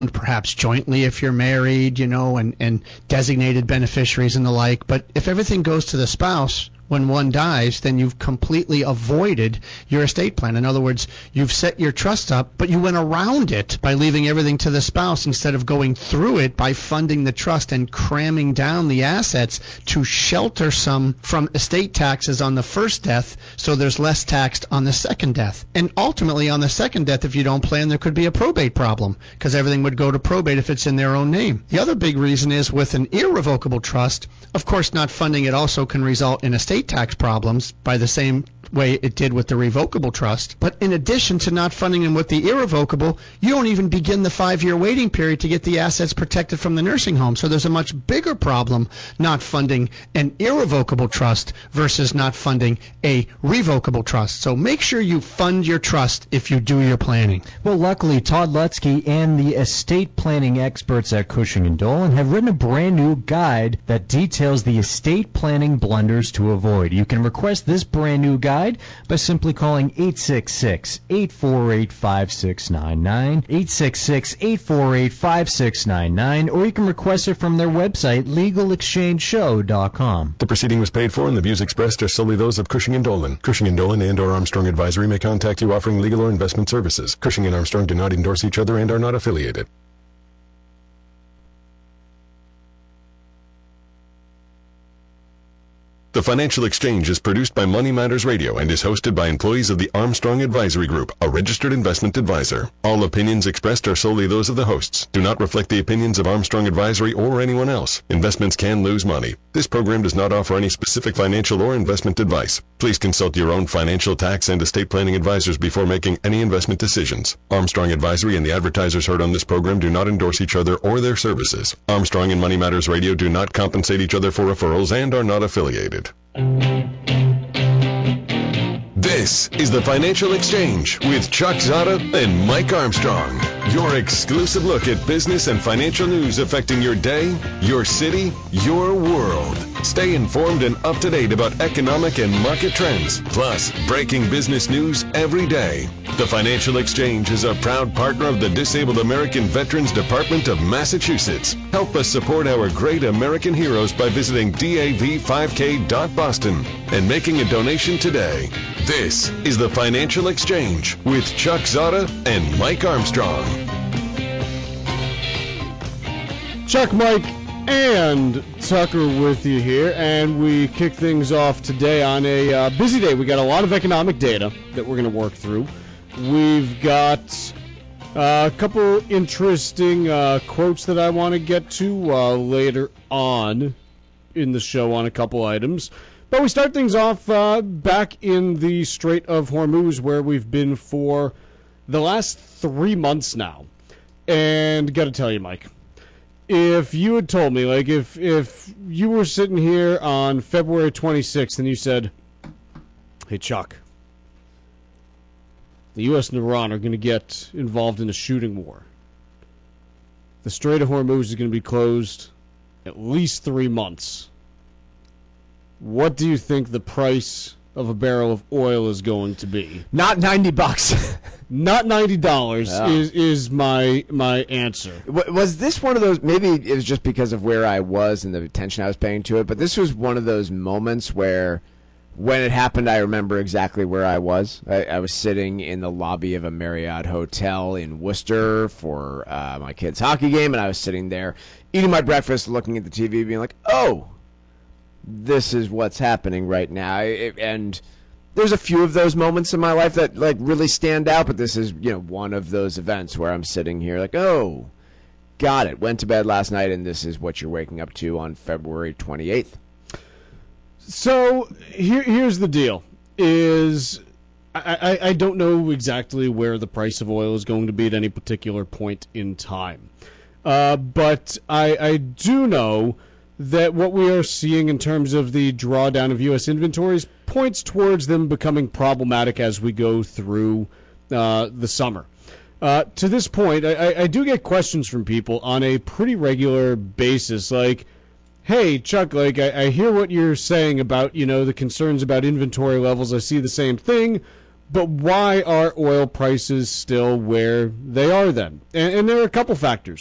perhaps jointly if you're married, and designated beneficiaries and the like. But if everything goes to the spouse when one dies, then you've completely avoided your estate plan. In other words, you've set your trust up, but you went around it by leaving everything to the spouse instead of going through it by funding the trust and cramming down the assets to shelter some from estate taxes on the first death so there's less taxed on the second death. And ultimately on the second death, if you don't plan, there could be a probate problem because everything would go to probate if it's in their own name. The other big reason is with an irrevocable trust, of course, not funding it also can result in estate tax problems by the same way it did with the revocable trust. But in addition to not funding them with the irrevocable, you don't even begin the 5-year waiting period to get the assets protected from the nursing home. So there's a much bigger problem not funding an irrevocable trust versus not funding a revocable trust. So make sure you fund your trust if you do your planning. Well, luckily, Todd Lutzke and the estate planning experts at Cushing & Dolan have written a brand new guide that details the estate planning blunders to avoid. You can request this brand new guide by simply calling 866-848-5699, 866-848-5699, or you can request it from their website, legalexchangeshow.com. The proceeding was paid for and the views expressed are solely those of Cushing & Dolan. Cushing & Dolan and or Armstrong Advisory may contact you offering legal or investment services. Cushing & Armstrong do not endorse each other and are not affiliated. The Financial Exchange is produced by Money Matters Radio and is hosted by employees of the Armstrong Advisory Group, a registered investment advisor. All opinions expressed are solely those of the hosts, do not reflect the opinions of Armstrong Advisory or anyone else. Investments can lose money. This program does not offer any specific financial or investment advice. Please consult your own financial, tax, and estate planning advisors before making any investment decisions. Armstrong Advisory and the advertisers heard on this program do not endorse each other or their services. Armstrong and Money Matters Radio do not compensate each other for referrals and are not affiliated. This is the Financial Exchange with Chuck Zada and Mike Armstrong. Your exclusive look at business and financial news affecting your day, your city, your world. Stay informed and up to date about economic and market trends, plus breaking business news every day. The Financial Exchange is a proud partner of the Disabled American Veterans Department of Massachusetts. Help us support our great American heroes by visiting dav5k.boston and making a donation today. This is the Financial Exchange with Chuck Zada and Mike Armstrong. Chuck, Mike, and Tucker with you here, and we kick things off today on a busy day. We got a lot of economic data that we're going to work through. We've got a couple interesting quotes that I want to get to later on in the show on a couple items. But we start things off back in the Strait of Hormuz, where we've been for the last 3 months now. And got to tell you, Mike, if you had told me, like if you were sitting here on February 26th and you said, hey, Chuck, the U.S. and Iran are going to get involved in a shooting war. The Strait of Hormuz is going to be closed at least 3 months. What do you think the price of a barrel of oil is going to be? Not $90. Not $90 is my answer. Was this one of those, maybe it was just because of where I was and the attention I was paying to it, but this was one of those moments where when it happened, I remember exactly where I was. I was sitting in the lobby of a Marriott hotel in Worcester for my kid's hockey game, and I was sitting there eating my breakfast, looking at the TV, being like, oh, this is what's happening right now. And there's a few of those moments in my life that like really stand out, but this is, one of those events where I'm sitting here like, oh, got it. Went to bed last night, and this is what you're waking up to on February 28th. So here's the deal: is I don't know exactly where the price of oil is going to be at any particular point in time, but I do know that what we are seeing in terms of the drawdown of U.S. inventories points towards them becoming problematic as we go through the summer. To this point, I do get questions from people on a pretty regular basis, like, hey, Chuck, like, I hear what you're saying about, the concerns about inventory levels. I see the same thing, But why are oil prices still where they are then? And there are a couple factors.